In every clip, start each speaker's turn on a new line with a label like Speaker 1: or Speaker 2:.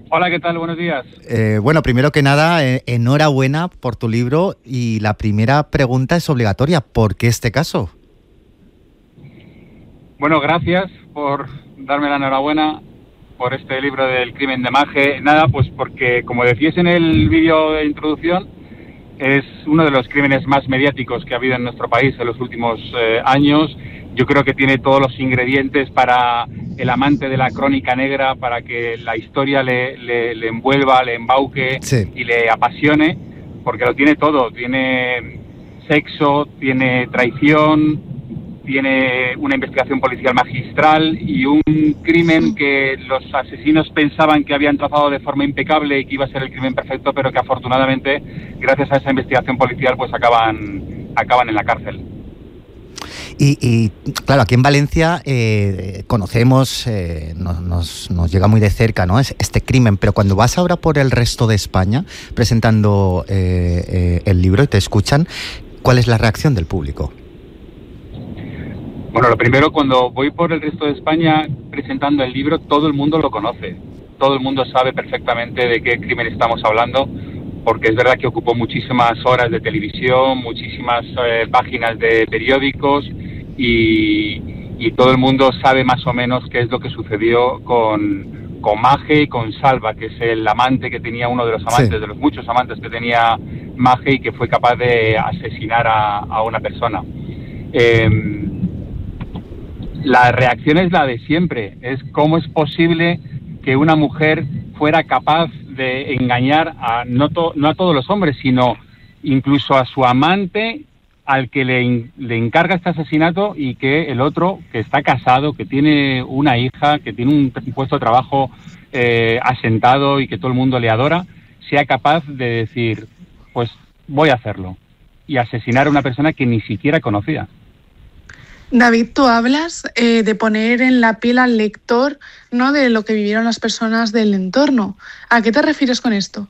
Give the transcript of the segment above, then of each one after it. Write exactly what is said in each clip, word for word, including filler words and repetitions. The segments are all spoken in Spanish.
Speaker 1: Hola, ¿qué tal? Buenos días.
Speaker 2: Eh, bueno, primero que nada, eh, enhorabuena por tu libro y la primera pregunta es obligatoria. ¿Por qué este caso?
Speaker 1: Bueno, gracias por darme la enhorabuena por este libro del crimen de Maje. Nada, pues porque, como decíais en el vídeo de introducción, es uno de los crímenes más mediáticos que ha habido en nuestro país en los últimos eh, años. Yo creo que tiene todos los ingredientes para el amante de la crónica negra, para que la historia le, le, le envuelva, le embauque
Speaker 2: Sí.
Speaker 1: y le apasione, porque lo tiene todo. Tiene sexo, tiene traición, tiene una investigación policial magistral y un crimen que los asesinos pensaban que habían trazado de forma impecable y que iba a ser el crimen perfecto, pero que afortunadamente, gracias a esa investigación policial, pues acaban, acaban en la cárcel.
Speaker 2: Y, y claro, aquí en Valencia eh, conocemos, eh, nos, nos, nos llega muy de cerca, ¿no?, es, este crimen, pero cuando vas ahora por el resto de España presentando eh, eh, el libro y te escuchan, ¿cuál es la reacción del público?
Speaker 1: Bueno, lo primero, cuando voy por el resto de España presentando el libro, todo el mundo lo conoce. Todo el mundo sabe perfectamente de qué crimen estamos hablando, porque es verdad que ocupó muchísimas horas de televisión, muchísimas eh, páginas de periódicos y, y todo el mundo sabe más o menos qué es lo que sucedió con, con Maje y con Salva, que es el amante que tenía, uno de los amantes, sí, de los muchos amantes que tenía Maje y que fue capaz de asesinar a, a una persona. Eh, La reacción es la de siempre, es cómo es posible que una mujer fuera capaz de engañar a no, to, no a todos los hombres, sino incluso a su amante, al que le, le encarga este asesinato, y que el otro, que está casado, que tiene una hija, que tiene un puesto de trabajo eh, asentado y que todo el mundo le adora, sea capaz de decir, pues voy a hacerlo, y asesinar a una persona que ni siquiera conocía.
Speaker 3: David, tú hablas eh, de poner en la piel al lector, ¿no?, de lo que vivieron las personas del entorno. ¿A qué te refieres con esto?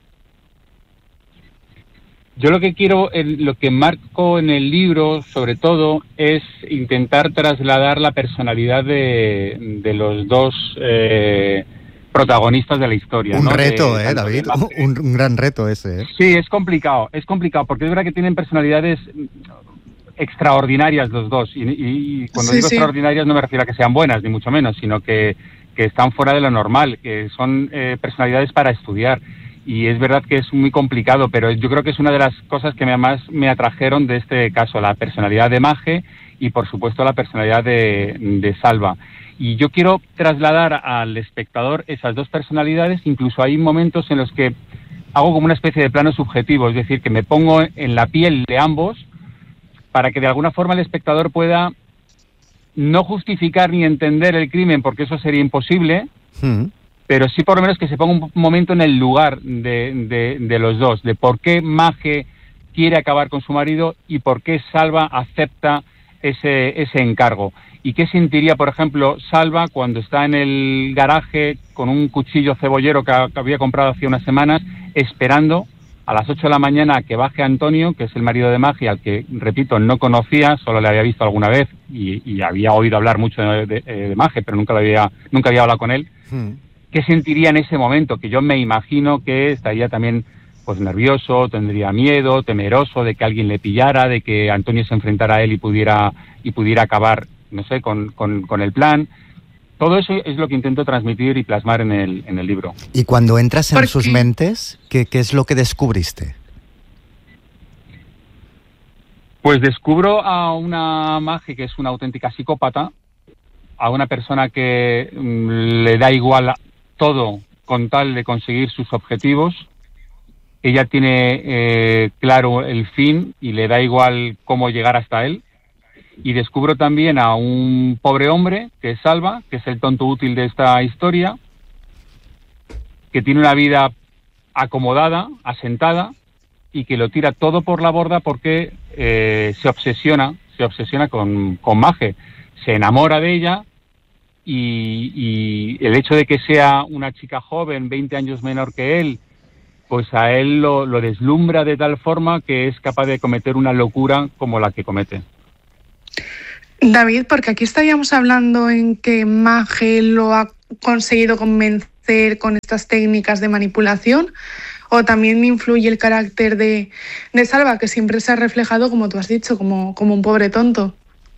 Speaker 1: Yo lo que quiero, el, lo que marco en el libro, sobre todo, es intentar trasladar la personalidad de, de los dos eh, protagonistas de la historia.
Speaker 2: Un
Speaker 1: ¿no?
Speaker 2: reto,
Speaker 1: de,
Speaker 2: ¿eh, David? Un, un gran reto ese, ¿eh?
Speaker 1: Sí, es complicado, es complicado, porque es verdad que tienen personalidades extraordinarias los dos, y, y, y cuando
Speaker 3: sí,
Speaker 1: digo
Speaker 3: sí.
Speaker 1: extraordinarias no me refiero a que sean buenas, ni mucho menos, sino que, que están fuera de lo normal, que son eh, personalidades para estudiar, y es verdad que es muy complicado, pero yo creo que es una de las cosas que más me atrajeron de este caso, la personalidad de Maje y por supuesto la personalidad de, de Salva. Y yo quiero trasladar al espectador esas dos personalidades, incluso hay momentos en los que hago como una especie de plano subjetivo, es decir, que me pongo en la piel de ambos, para que de alguna forma el espectador pueda no justificar ni entender el crimen, porque eso sería imposible, mm. pero sí por lo menos que se ponga un momento en el lugar de, de, de los dos, de por qué Maje quiere acabar con su marido y por qué Salva acepta ese, ese encargo. Y qué sentiría, por ejemplo, Salva cuando está en el garaje con un cuchillo cebollero que, que había comprado hace unas semanas, esperando a las ocho de la mañana a que baje Antonio, que es el marido de Maje, al que, repito, no conocía, solo le había visto alguna vez y, y había oído hablar mucho de, de, de Maje, pero nunca, lo había, nunca había hablado con él. Hmm. ¿Qué sentiría en ese momento? Que yo me imagino que estaría también pues nervioso, tendría miedo, temeroso de que alguien le pillara, de que Antonio se enfrentara a él y pudiera, y pudiera acabar, no sé, con, con, con el plan. Todo eso es lo que intento transmitir y plasmar en el, en el libro.
Speaker 2: Y cuando entras en sus mentes, ¿qué, ¿qué es lo que descubriste?
Speaker 1: Pues descubro a una Maje que es una auténtica psicópata, a una persona que mmm, le da igual todo con tal de conseguir sus objetivos. Ella tiene eh, claro el fin y le da igual cómo llegar hasta él. Y descubro también a un pobre hombre, que es Salva, que es el tonto útil de esta historia, que tiene una vida acomodada, asentada, y que lo tira todo por la borda porque eh, se obsesiona, se obsesiona con, con Maje, se enamora de ella, y, y el hecho de que sea una chica joven, veinte años menor que él, pues a él lo, lo deslumbra de tal forma que es capaz de cometer una locura como la que comete.
Speaker 3: David, porque aquí estaríamos hablando en que Maje lo ha conseguido convencer máster con estas técnicas de manipulación? ¿O también influye el carácter de, de Salva, que siempre se ha reflejado, como tú has dicho, como, como un pobre tonto?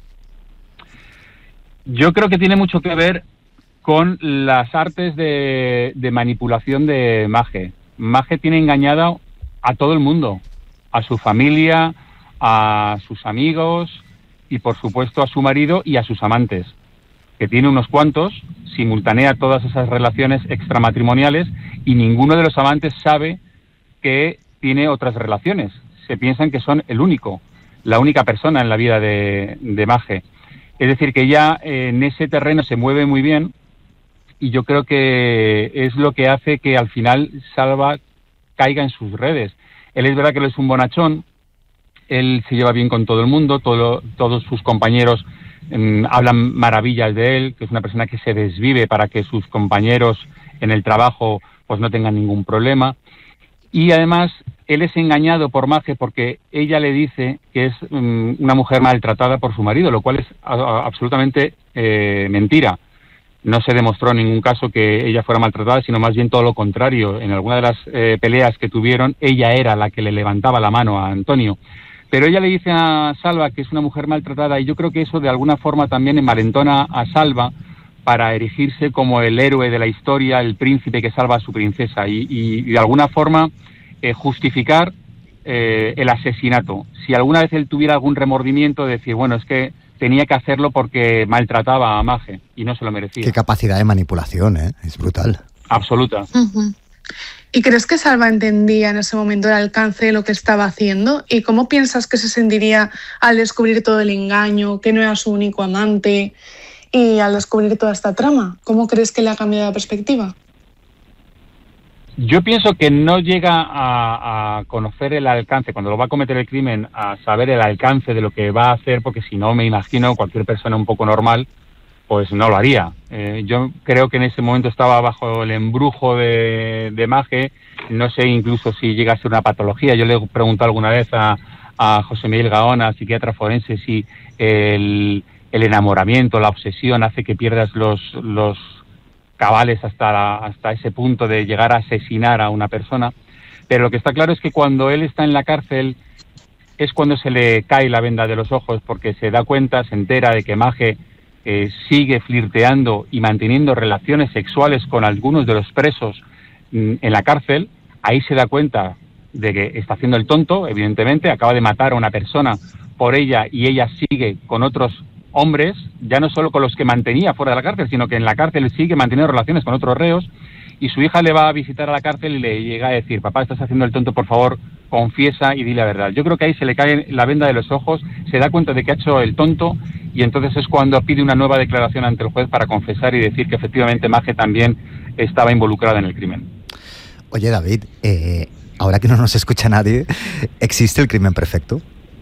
Speaker 1: Yo creo que tiene mucho que ver con las artes de, de manipulación de Maje. Maje tiene engañada a todo el mundo, a su familia, a sus amigos y, por supuesto, a su marido y a sus amantes, que tiene unos cuantos, simultanea todas esas relaciones extramatrimoniales y ninguno de los amantes sabe que tiene otras relaciones. Se piensan que son el único, la única persona en la vida de, de Maje. Es decir, que ella eh, en ese terreno se mueve muy bien y yo creo que es lo que hace que al final Salva caiga en sus redes. Él es verdad que él es un bonachón, él se lleva bien con todo el mundo, todo, todos sus compañeros eh, hablan maravillas de él, que es una persona que se desvive para que sus compañeros en el trabajo pues no tengan ningún problema. Y además él es engañado por Maje porque ella le dice que es um, una mujer maltratada por su marido, lo cual es a, a, absolutamente eh, mentira. No se demostró en ningún caso que ella fuera maltratada, sino más bien todo lo contrario. En alguna de las eh, peleas que tuvieron, ella era la que le levantaba la mano a Antonio. Pero ella le dice a Salva que es una mujer maltratada y yo creo que eso de alguna forma también envalentona a Salva para erigirse como el héroe de la historia, el príncipe que salva a su princesa y, y, y de alguna forma eh, justificar eh, el asesinato. Si alguna vez él tuviera algún remordimiento de decir, bueno, es que tenía que hacerlo porque maltrataba a Maje y no se lo merecía.
Speaker 2: Qué capacidad de manipulación, ¿eh? Es brutal.
Speaker 1: Absoluta.
Speaker 3: Uh-huh. ¿Y crees que Salva entendía en ese momento el alcance de lo que estaba haciendo? ¿Y cómo piensas que se sentiría al descubrir todo el engaño, que no era su único amante, y al descubrir toda esta trama? ¿Cómo crees que le ha cambiado la perspectiva?
Speaker 1: Yo pienso que no llega a, a conocer el alcance, cuando lo va a cometer el crimen, a saber el alcance de lo que va a hacer, porque si no, me imagino, cualquier persona un poco normal, pues no lo haría. Eh, yo creo que en ese momento estaba bajo el embrujo de, de Maje, no sé incluso si llega a ser una patología. Yo le he preguntado alguna vez a, a José Miguel Gaona, psiquiatra forense, si el, el enamoramiento, la obsesión hace que pierdas los... los cabales hasta, la, hasta ese punto de llegar a asesinar a una persona, pero lo que está claro es que cuando él está en la cárcel es cuando se le cae la venda de los ojos, porque se da cuenta, se entera de que Maje eh, sigue flirteando y manteniendo relaciones sexuales con algunos de los presos mm, en la cárcel. Ahí se da cuenta de que está haciendo el tonto, evidentemente, acaba de matar a una persona por ella y ella sigue con otros hombres, ya no solo con los que mantenía fuera de la cárcel, sino que en la cárcel sigue manteniendo relaciones con otros reos, y su hija le va a visitar a la cárcel y le llega a decir, papá, estás haciendo el tonto, por favor, confiesa y di la verdad. Yo creo que ahí se le cae la venda de los ojos, se da cuenta de que ha hecho el tonto, y entonces es cuando pide una nueva declaración ante el juez para confesar y decir que efectivamente Maje también estaba involucrada en el crimen.
Speaker 2: Oye, David, eh, ahora que no nos escucha nadie, ¿existe el crimen perfecto?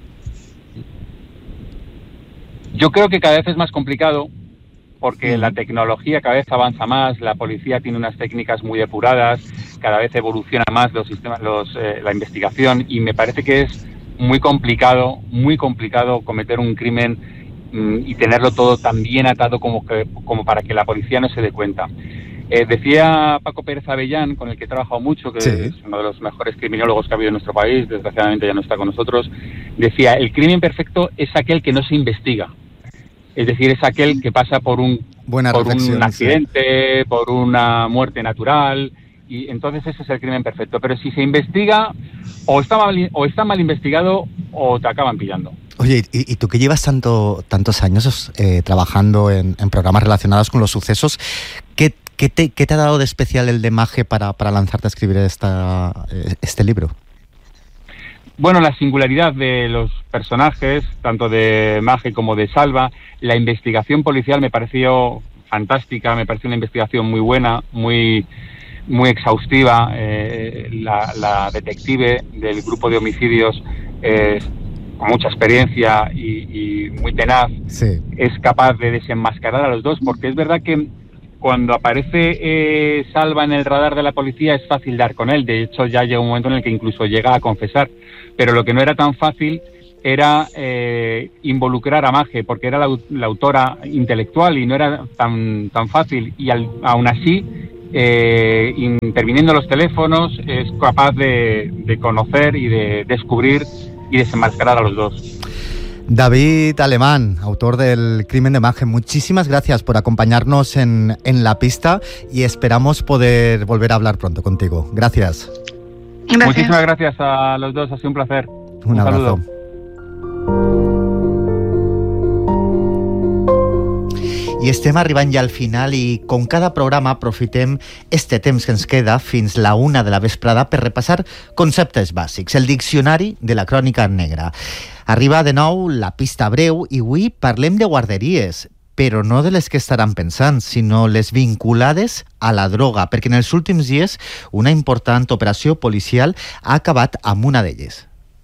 Speaker 1: Yo creo que cada vez es más complicado porque la tecnología cada vez avanza más, la policía tiene unas técnicas muy depuradas, cada vez evoluciona más los sistemas, los, eh, la investigación, y me parece que es muy complicado, muy complicado cometer un crimen mm, y tenerlo todo tan bien atado como, que, como para que la policía no se dé cuenta. Eh, decía Paco Pérez Avellán, con el que he trabajado mucho, que sí. es uno de los mejores criminólogos que ha habido en nuestro país, desgraciadamente ya no está con nosotros, decía, el crimen perfecto es aquel que no se investiga. Es decir, es aquel que pasa por un, por un accidente, sí. por una muerte natural, y entonces ese es el crimen perfecto. Pero si se investiga, o está mal, o está mal investigado, o te acaban pillando.
Speaker 2: Oye, y, y tú que llevas tanto, tantos años eh, trabajando en, en programas relacionados con los sucesos, ¿qué, qué, te, qué te ha dado de especial el de Maje para, para lanzarte a escribir esta, este libro?
Speaker 1: Bueno, la singularidad de los personajes, tanto de Maje como de Salva, la investigación policial me pareció fantástica, me pareció una investigación muy buena, muy, muy exhaustiva. Eh, la, la detective del grupo de homicidios, eh, con mucha experiencia y, y muy tenaz, sí. es capaz de desenmascarar a los dos, porque es verdad que cuando aparece eh, Salva en el radar de la policía es fácil dar con él. De hecho, ya llega un momento en el que incluso llega a confesar. Pero lo que no era tan fácil era eh, involucrar a Maje, porque era la, la autora intelectual y no era tan, tan fácil, y al, aún así, eh, interviniendo los teléfonos, es capaz de, de conocer y de descubrir y desenmascarar a los dos.
Speaker 2: David Alemán, autor del Crimen de Maje, muchísimas gracias por acompañarnos en, en La Pista y esperamos poder volver a hablar pronto contigo. Gracias.
Speaker 3: Gracias.
Speaker 1: Muchísimas gracias a los dos, ha sido un placer.
Speaker 2: Un, un abrazo. Saludo. I estem arribant ja al final i, com cada programa, aprofitem este temps que ens queda fins la una de la vesprada per repassar conceptes bàsics, el diccionari de la crònica negra. Arriba de nou la pista breu i avui parlem de guarderies, però no de les que estaran pensant, sinó les vinculades a la droga, perquè en els últims dies una important operació policial ha acabat amb una d'elles.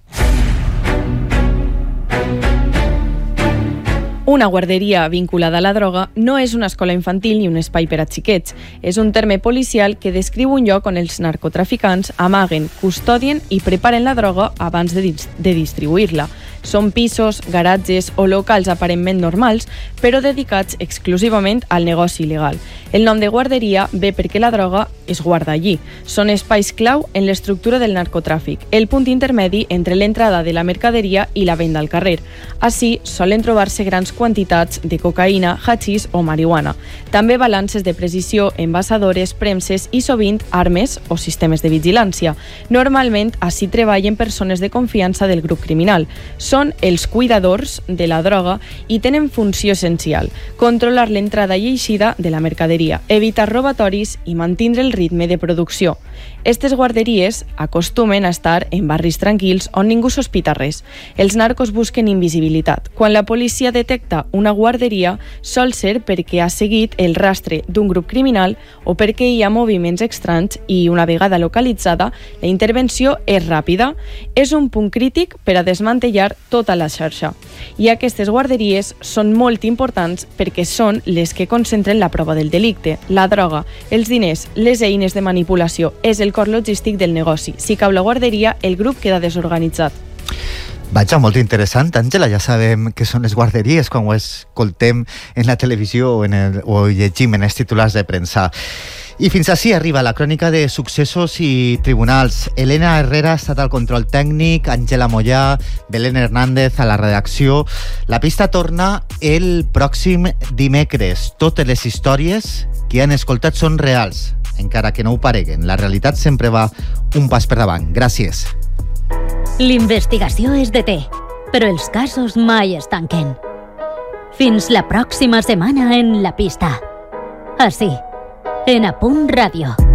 Speaker 4: Una guarderia vinculada a la droga no és una escola infantil ni un espai per a xiquets. És un terme policial que descriu un lloc on els narcotraficants amaguen, custodien i preparen la droga abans de, dis- de distribuir-la. Són pisos, garatges o locals aparentment normals, però dedicats exclusivament al negoci il·legal. El nom de guarderia ve perquè la droga es guarda allí. Són espais clau en l'estructura del narcotràfic, el punt intermedi entre l'entrada de la mercaderia i la venda al carrer. Així, solen trobar-se grans quantitats de cocaïna, hachís o marihuana. També balances de precisió, envasadores, premses i sovint armes o sistemes de vigilància. Normalment, així treballen persones de confiança del grup criminal. Són els cuidadors de la droga i tenen funció essencial: controlar l'entrada i eixida de la mercaderia, evitar robatoris i mantindre el ritme de producció. Estes guarderies acostumen a estar en barris tranquils on ningú sospita res. Els narcos busquen invisibilitat. Quan la policia detecta una guarderia, sol ser perquè ha seguit el rastre d'un grup criminal o perquè hi ha moviments estranys i, una vegada localitzada, la intervenció és ràpida. És un punt crític per a desmantellar tota la xarxa. I aquestes guarderies són molt importants perquè són les que concentren la prova del delicte, la droga, els diners, les eines de manipulació. És el cor logístic del negoci. Si cau la guarderia, el grup queda desorganitzat.
Speaker 2: Vaja, molt interessant, Àngela. Ja sabem què són les guarderies quan ho escoltem en la televisió o, en el, o llegim en els titulars de premsa. I fins així arriba la crònica de successos i tribunals. Elena Herrera ha estat al control tècnic, Àngela Mollà, Belén Hernández a la redacció. La pista torna el pròxim dimecres. Totes les històries que han escoltat són reals, encara que no ho pareguen. La realitat sempre va un pas per davant. Gràcies.
Speaker 5: L'investigació es deté, però els casos mai es tanquen. Fins la pròxima setmana en La Pista. Així, en A Punt Ràdio.